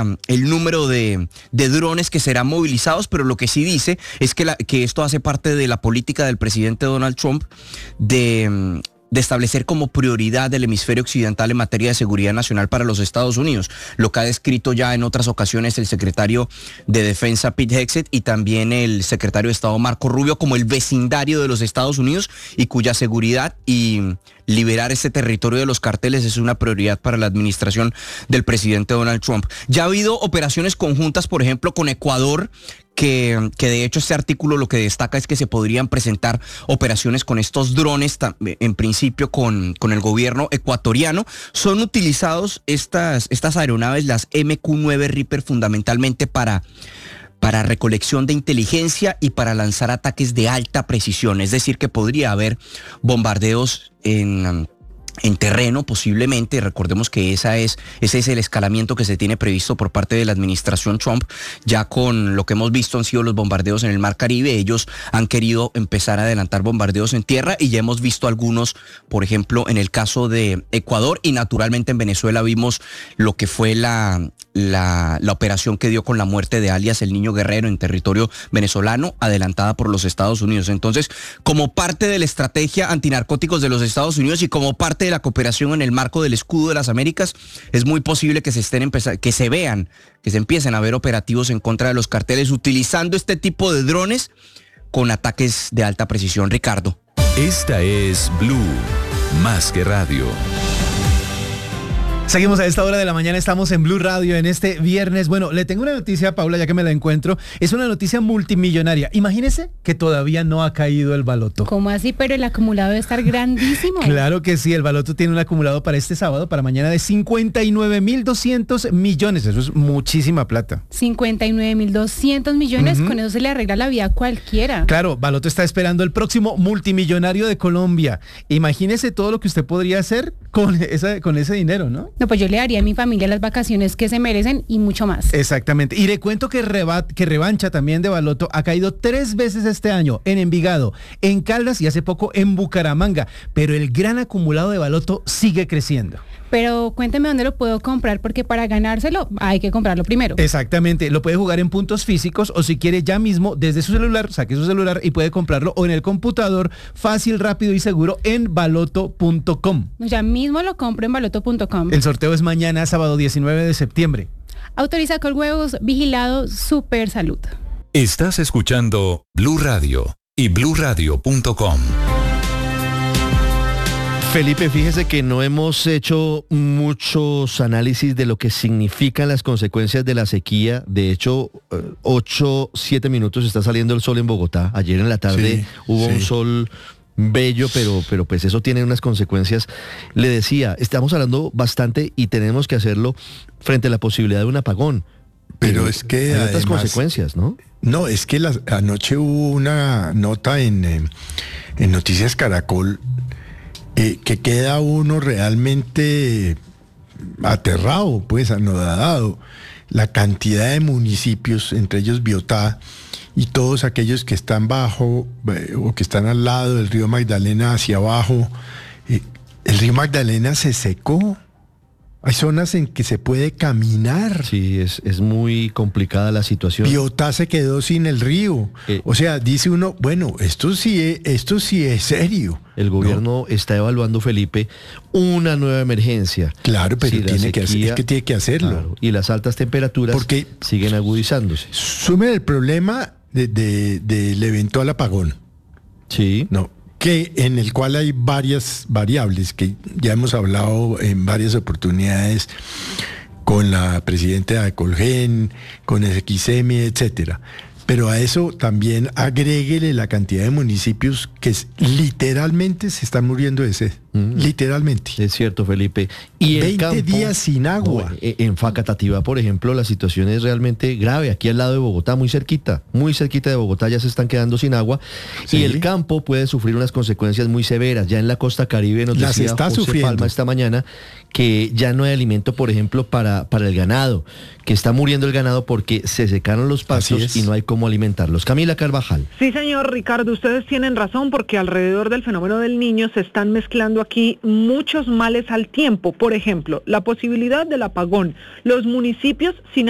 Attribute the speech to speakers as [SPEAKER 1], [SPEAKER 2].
[SPEAKER 1] el número de drones que serán movilizados, pero lo que sí dice es que esto hace parte de la política del presidente Donald Trump de establecer como prioridad del hemisferio occidental en materia de seguridad nacional para los Estados Unidos, lo que ha descrito ya en otras ocasiones el secretario de Defensa Pete Hegseth y también el secretario de Estado Marco Rubio como el vecindario de los Estados Unidos y cuya seguridad y liberar este territorio de los carteles es una prioridad para la administración del presidente Donald Trump. Ya ha habido operaciones conjuntas, por ejemplo, con Ecuador, que de hecho este artículo lo que destaca es que se podrían presentar operaciones con estos drones, en principio con el gobierno ecuatoriano. Son utilizados estas aeronaves, las MQ-9 Reaper, fundamentalmente para recolección de inteligencia y para lanzar ataques de alta precisión. Es decir, que podría haber bombardeos en terreno posiblemente. Recordemos que ese es el escalamiento que se tiene previsto por parte de la administración Trump. Ya con lo que hemos visto han sido los bombardeos en el Mar Caribe. Ellos han querido empezar a adelantar bombardeos en tierra y ya hemos visto algunos, por ejemplo, en el caso de Ecuador, y naturalmente en Venezuela vimos lo que fue la operación que dio con la muerte de alias el Niño Guerrero en territorio venezolano, adelantada por los Estados Unidos. Entonces, como parte de la estrategia antinarcóticos de los Estados Unidos y como parte de la cooperación en el marco del Escudo de las Américas, es muy posible que se empiecen a ver operativos en contra de los carteles utilizando este tipo de drones con ataques de alta precisión. Ricardo.
[SPEAKER 2] Esta es Blue, más que radio.
[SPEAKER 3] Seguimos a esta hora de la mañana, estamos en Blue Radio en este viernes. Bueno, le tengo una noticia, Paula, ya que me la encuentro. Es una noticia multimillonaria. Imagínese que todavía no ha caído el baloto.
[SPEAKER 4] ¿Cómo así? Pero el acumulado debe estar grandísimo.
[SPEAKER 3] Claro que sí, el baloto tiene un acumulado para este sábado, para mañana, de 59.200 millones. Eso es muchísima plata.
[SPEAKER 4] 59.200 millones, con eso se le arregla la vida a cualquiera.
[SPEAKER 3] Claro, Baloto está esperando el próximo multimillonario de Colombia. Imagínese todo lo que usted podría hacer con ese dinero, ¿no?
[SPEAKER 4] No, pues yo le daría a mi familia las vacaciones que se merecen y mucho más.
[SPEAKER 3] Exactamente. Y le cuento que revancha también de Baloto ha caído 3 veces este año, en Envigado, en Caldas y hace poco en Bucaramanga. Pero el gran acumulado de Baloto sigue creciendo.
[SPEAKER 4] Pero cuénteme dónde lo puedo comprar, porque para ganárselo hay que comprarlo primero.
[SPEAKER 3] Exactamente, lo puede jugar en puntos físicos o si quiere ya mismo desde su celular, saque su celular y puede comprarlo o en el computador, fácil, rápido y seguro en baloto.com.
[SPEAKER 4] Ya mismo lo compro en baloto.com.
[SPEAKER 3] El sorteo es mañana, sábado 19 de septiembre.
[SPEAKER 4] Autoriza Colhuevos, vigilado Super Salud.
[SPEAKER 2] Estás escuchando Blue Radio y bluradio.com.
[SPEAKER 5] Felipe, fíjese que no hemos hecho muchos análisis de lo que significan las consecuencias de la sequía. De hecho, 7 minutos está saliendo el sol en Bogotá. Ayer en la tarde hubo un sol bello, pero pues eso tiene unas consecuencias. Le decía, estamos hablando bastante y tenemos que hacerlo frente a la posibilidad de un apagón.
[SPEAKER 6] Pero es que
[SPEAKER 5] hay otras consecuencias, ¿no?
[SPEAKER 6] No, es que anoche hubo una nota en Noticias Caracol que queda uno realmente aterrado, pues anodadado. La cantidad de municipios, entre ellos Biotá, y todos aquellos que están bajo o que están al lado del río Magdalena hacia abajo. El río Magdalena se secó. Hay zonas en que se puede caminar.
[SPEAKER 5] Sí, es muy complicada la situación.
[SPEAKER 6] Biotá se quedó sin el río. O sea, dice uno, bueno, esto sí es serio.
[SPEAKER 5] El gobierno está evaluando, Felipe, una nueva emergencia.
[SPEAKER 6] Claro, pero tiene que hacerlo. Claro,
[SPEAKER 5] y las altas temperaturas siguen agudizándose.
[SPEAKER 6] Sume el problema del eventual apagón.
[SPEAKER 5] Sí.
[SPEAKER 6] No. En el cual hay varias variables que ya hemos hablado en varias oportunidades con la presidenta de Colgen, con el XM, etcétera. Pero a eso también agréguele la cantidad de municipios que literalmente se están muriendo de sed. Literalmente.
[SPEAKER 5] Es cierto, Felipe. Y
[SPEAKER 6] 20 días sin agua.
[SPEAKER 5] En Facatativá, por ejemplo, la situación es realmente grave. Aquí al lado de Bogotá, muy cerquita de Bogotá ya se están quedando sin agua. Sí. Y el campo puede sufrir unas consecuencias muy severas. Ya en la costa Caribe nos decía José Palma esta mañana que ya no hay alimento, por ejemplo, para el ganado, que está muriendo el ganado porque se secaron los pastos y no hay cómo alimentarlos. Camila Carvajal.
[SPEAKER 7] Sí, señor Ricardo, ustedes tienen razón porque alrededor del fenómeno del Niño se están mezclando aquí muchos males al tiempo. Por ejemplo, la posibilidad del apagón. Los municipios sin